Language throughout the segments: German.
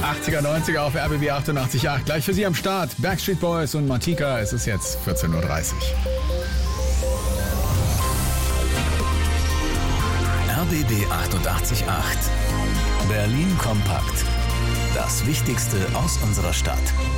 80er, 90er auf RBB 88.8. Gleich für Sie am Start. Backstreet Boys und Matika. Es ist jetzt 14.30 Uhr. RBB 88.8. Berlin kompakt. Das Wichtigste aus unserer Stadt.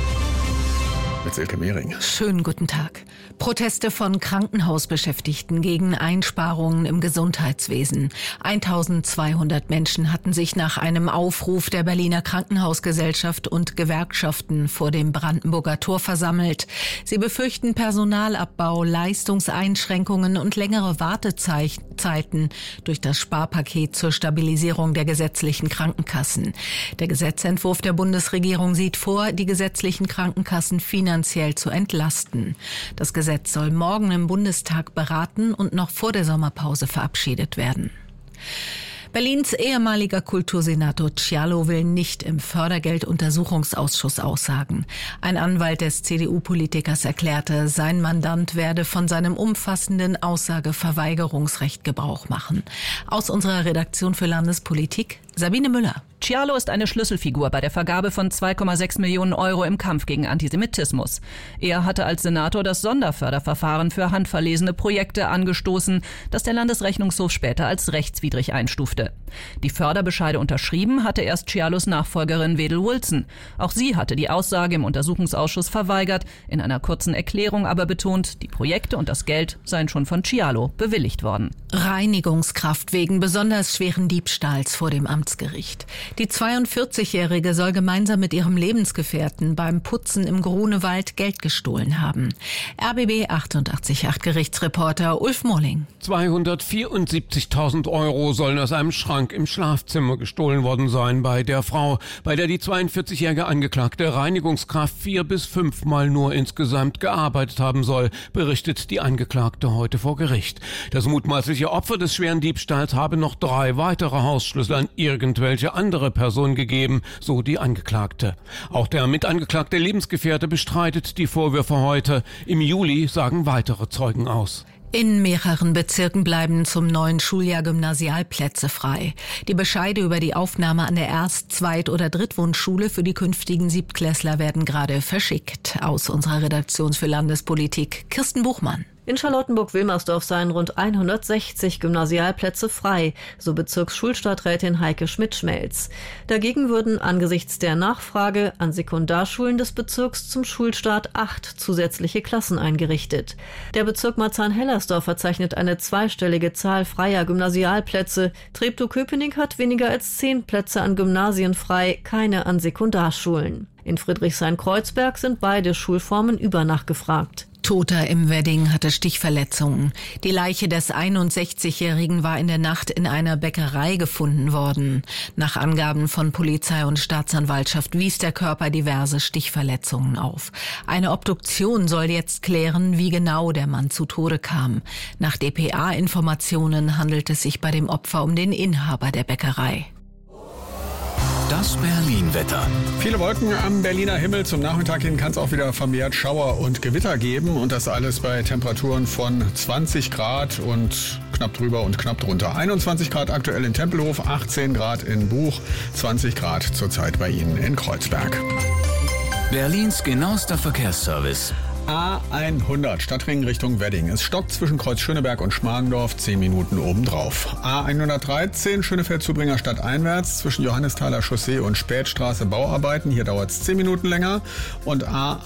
Mit Silke Mehring. Schönen guten Tag. Proteste von Krankenhausbeschäftigten gegen Einsparungen im Gesundheitswesen. 1200 Menschen hatten sich nach einem Aufruf der Berliner Krankenhausgesellschaft und Gewerkschaften vor dem Brandenburger Tor versammelt. Sie befürchten Personalabbau, Leistungseinschränkungen und längere Wartezeiten durch das Sparpaket zur Stabilisierung der gesetzlichen Krankenkassen. Der Gesetzentwurf der Bundesregierung sieht vor, die gesetzlichen Krankenkassen finanziell zu entlasten. Das Gesetz soll morgen im Bundestag beraten und noch vor der Sommerpause verabschiedet werden. Berlins ehemaliger Kultursenator Cialo will nicht im Fördergelduntersuchungsausschuss aussagen. Ein Anwalt des CDU-Politikers erklärte, sein Mandant werde von seinem umfassenden Aussageverweigerungsrecht Gebrauch machen. Aus unserer Redaktion für Landespolitik, Sabine Müller. Cialo ist eine Schlüsselfigur bei der Vergabe von 2,6 Millionen Euro im Kampf gegen Antisemitismus. Er hatte als Senator das Sonderförderverfahren für handverlesene Projekte angestoßen, das der Landesrechnungshof später als rechtswidrig einstufte. Die Förderbescheide unterschrieben hatte erst Cialos Nachfolgerin Wedel Wilson. Auch sie hatte die Aussage im Untersuchungsausschuss verweigert, in einer kurzen Erklärung aber betont, die Projekte und das Geld seien schon von Cialo bewilligt worden. Reinigungskraft wegen besonders schweren Diebstahls vor dem Amtsgericht. Die 42-Jährige soll gemeinsam mit ihrem Lebensgefährten beim Putzen im Grunewald Geld gestohlen haben. RBB 88.8 Gerichtsreporter Ulf Molling. 274.000 Euro sollen aus einem Schrank im Schlafzimmer gestohlen worden sein bei der Frau, bei der die 42-jährige Angeklagte Reinigungskraft 4 bis 5 Mal nur insgesamt gearbeitet haben soll, berichtet die Angeklagte heute vor Gericht. Das mutmaßliche Opfer des schweren Diebstahls habe noch 3 weitere Hausschlüssel an irgendwelche andere Person gegeben, so die Angeklagte. Auch der mitangeklagte Lebensgefährte bestreitet die Vorwürfe heute. Im Juli sagen weitere Zeugen aus. In mehreren Bezirken bleiben zum neuen Schuljahr Gymnasialplätze frei. Die Bescheide über die Aufnahme an der Erst-, Zweit- oder Drittwunschschule für die künftigen Siebtklässler werden gerade verschickt. Aus unserer Redaktion für Landespolitik, Kirsten Buchmann. In Charlottenburg-Wilmersdorf seien rund 160 Gymnasialplätze frei, so Bezirksschulstadträtin Heike Schmidt-Schmelz. Dagegen würden angesichts der Nachfrage an Sekundarschulen des Bezirks zum Schulstart 8 zusätzliche Klassen eingerichtet. Der Bezirk Marzahn-Hellersdorf verzeichnet eine zweistellige Zahl freier Gymnasialplätze. Treptow-Köpenick hat weniger als 10 Plätze an Gymnasien frei, keine an Sekundarschulen. In Friedrichshain-Kreuzberg sind beide Schulformen übernachgefragt. Toter im Wedding hatte Stichverletzungen. Die Leiche des 61-Jährigen war in der Nacht in einer Bäckerei gefunden worden. Nach Angaben von Polizei und Staatsanwaltschaft wies der Körper diverse Stichverletzungen auf. Eine Obduktion soll jetzt klären, wie genau der Mann zu Tode kam. Nach dpa-Informationen handelt es sich bei dem Opfer um den Inhaber der Bäckerei. Das Berlin-Wetter. Viele Wolken am Berliner Himmel. Zum Nachmittag hin kann es auch wieder vermehrt Schauer und Gewitter geben. Und das alles bei Temperaturen von 20 Grad und knapp drüber und knapp drunter. 21 Grad aktuell in Tempelhof, 18 Grad in Buch, 20 Grad zurzeit bei Ihnen in Kreuzberg. Berlins genauester Verkehrsservice. A100 Stadtring Richtung Wedding. Es stockt zwischen Kreuz Schöneberg und Schmargendorf 10 Minuten obendrauf. A113 Schönefeld-Zubringer stadteinwärts zwischen Johannesthaler Chaussee und Spätstraße Bauarbeiten. Hier dauert es 10 Minuten länger. Und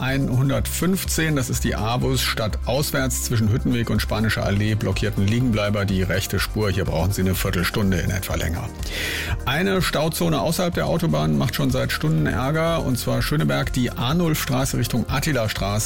A115, das ist die A-Bus stadtauswärts zwischen Hüttenweg und Spanische Allee blockierten Liegenbleiber die rechte Spur. Hier brauchen Sie eine Viertelstunde in etwa länger. Eine Stauzone außerhalb der Autobahn macht schon seit Stunden Ärger. Und zwar Schöneberg die Arnulfstraße Richtung Attilastraße.